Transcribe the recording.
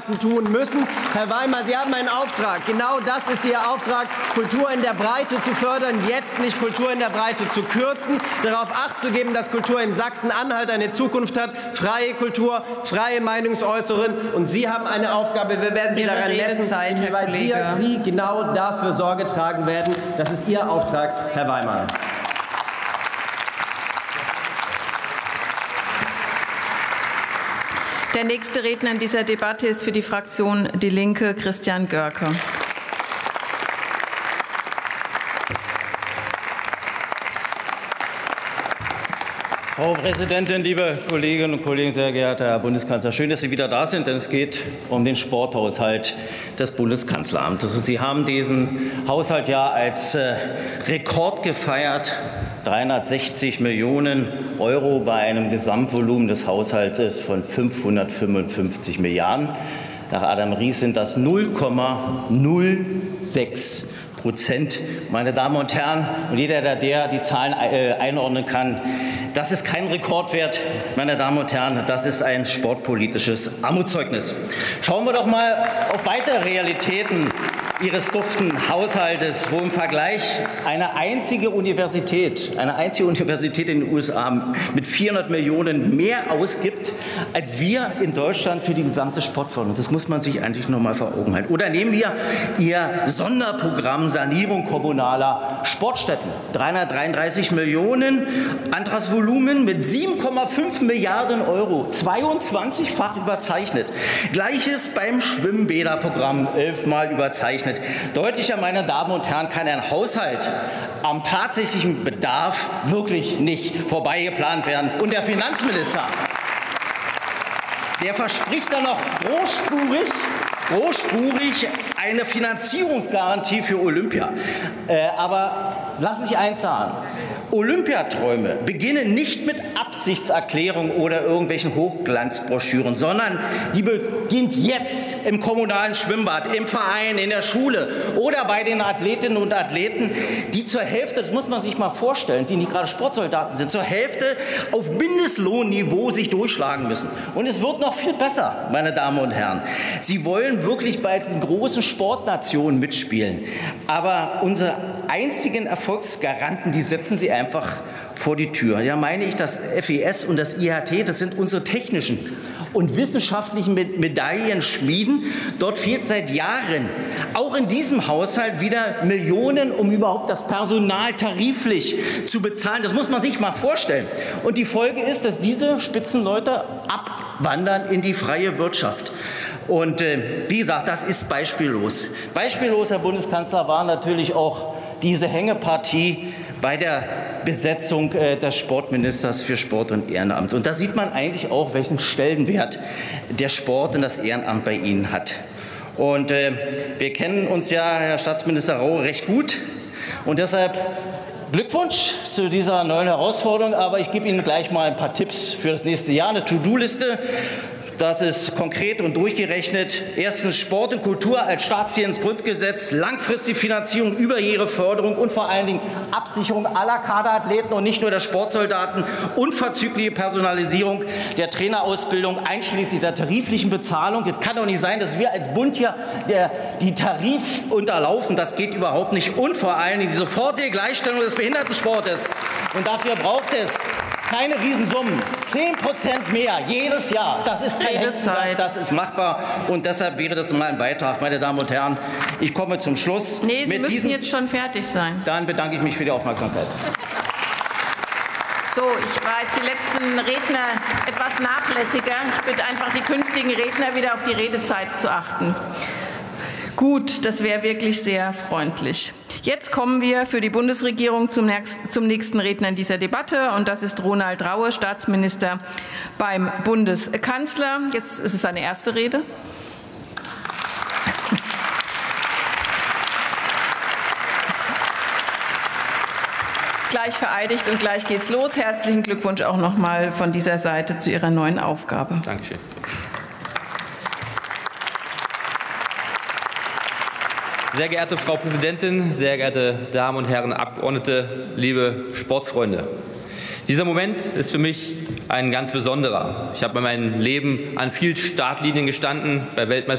Gewerkschaften tun müssen. Herr Weimer, Sie haben einen Auftrag. Genau das ist Ihr Auftrag, Kultur in der Breite zu fördern, jetzt nicht Kultur in der Breite zu kürzen, darauf Acht zu geben, dass Kultur in Sachsen-Anhalt eine Zukunft hat, freie Kultur, freie Meinungsäußerung. Und Sie haben eine Aufgabe. Wir werden Sie daran messen, inwieweit Sie genau dafür Sorge tragen werden. Das ist Ihr Auftrag, Herr Weimer. Der nächste Redner in dieser Debatte ist für die Fraktion Die Linke Christian Görke. Frau Präsidentin, liebe Kolleginnen und Kollegen, sehr geehrter Herr Bundeskanzler, schön, dass Sie wieder da sind, denn es geht um den Sporthaushalt des Bundeskanzleramtes. Und Sie haben diesen Haushalt ja als Rekord gefeiert, 360 Millionen € bei einem Gesamtvolumen des Haushaltes von 555 Milliarden. Nach Adam Ries sind das 0,06%. Meine Damen und Herren, und jeder, der die Zahlen einordnen kann, das ist kein Rekordwert, meine Damen und Herren, das ist ein sportpolitisches Armutszeugnis. Schauen wir doch mal auf weitere Realitäten Ihres duften Haushaltes, wo im Vergleich eine einzige Universität in den USA mit 400 Millionen mehr ausgibt, als wir in Deutschland für die gesamte Sportförderung. Das muss man sich eigentlich noch mal vor Augen halten. Oder nehmen wir Ihr Sonderprogramm Sanierung kommunaler Sportstätten. 333 Millionen Antragsvolumen mit 7,5 Milliarden €, 22-fach überzeichnet. Gleiches beim Schwimmbäderprogramm, 11-mal überzeichnet. Deutlicher, meine Damen und Herren, kann ein Haushalt am tatsächlichen Bedarf wirklich nicht vorbeigeplant werden. Und der Finanzminister, der verspricht dann noch großspurig eine Finanzierungsgarantie für Olympia. Aber lassen Sie sich eins sagen. Olympiaträume beginnen nicht mit Absichtserklärungen oder irgendwelchen Hochglanzbroschüren, sondern die beginnt jetzt im kommunalen Schwimmbad, im Verein, in der Schule oder bei den Athletinnen und Athleten, die zur Hälfte, das muss man sich mal vorstellen, die nicht gerade Sportsoldaten sind, zur Hälfte auf Mindestlohnniveau sich durchschlagen müssen. Und es wird noch viel besser, meine Damen und Herren. Sie wollen wirklich bei den großen Sportnationen mitspielen, aber unsere einzigen Erfolgsgaranten, die setzen Sie einfach vor die Tür. Da meine ich das FES und das IHT, das sind unsere technischen und wissenschaftlichen Medaillenschmieden. Dort fehlt seit Jahren, auch in diesem Haushalt, wieder Millionen, um überhaupt das Personal tariflich zu bezahlen. Das muss man sich mal vorstellen. Und die Folge ist, dass diese Spitzenleute abwandern in die freie Wirtschaft. Und wie gesagt, das ist beispiellos. Beispiellos, Herr Bundeskanzler, war natürlich auch diese Hängepartie bei der Besetzung des Sportministers für Sport und Ehrenamt. Und da sieht man eigentlich auch, welchen Stellenwert der Sport und das Ehrenamt bei Ihnen hat. Und wir kennen uns ja, Herr Staatsminister Rau, recht gut. Und deshalb Glückwunsch zu dieser neuen Herausforderung. Aber ich gebe Ihnen gleich mal ein paar Tipps für das nächste Jahr. Eine To-Do-Liste. Das ist konkret und durchgerechnet. Erstens Sport und Kultur als Staatsziel ins Grundgesetz, langfristige Finanzierung, Überjähreförderung und vor allen Dingen Absicherung aller Kaderathleten und nicht nur der Sportsoldaten, unverzügliche Personalisierung der Trainerausbildung einschließlich der tariflichen Bezahlung. Es kann doch nicht sein, dass wir als Bund hier die Tarif unterlaufen. Das geht überhaupt nicht. Und vor allen Dingen die sofortige Gleichstellung des Behindertensportes. Und dafür braucht es keine Riesensummen, 10% mehr jedes Jahr. Das ist kein Hexenwerk, das ist machbar. Und deshalb wäre das mal ein Beitrag, meine Damen und Herren. Ich komme zum Schluss. Nee, Sie müssen jetzt schon fertig sein. Dann bedanke ich mich für die Aufmerksamkeit. So, ich war jetzt die letzten Redner etwas nachlässiger. Ich bitte einfach die künftigen Redner wieder auf die Redezeit zu achten. Gut, das wäre wirklich sehr freundlich. Jetzt kommen wir für die Bundesregierung zum nächsten Redner in dieser Debatte, und das ist Ronald Raue, Staatsminister beim Bundeskanzler. Jetzt ist es seine erste Rede. Gleich vereidigt und gleich geht's los. Herzlichen Glückwunsch auch noch mal von dieser Seite zu Ihrer neuen Aufgabe. Dankeschön. Sehr geehrte Frau Präsidentin, sehr geehrte Damen und Herren Abgeordnete, liebe Sportfreunde! Dieser Moment ist für mich ein ganz besonderer. Ich habe in meinem Leben an vielen Startlinien gestanden, bei Weltmeisterschaften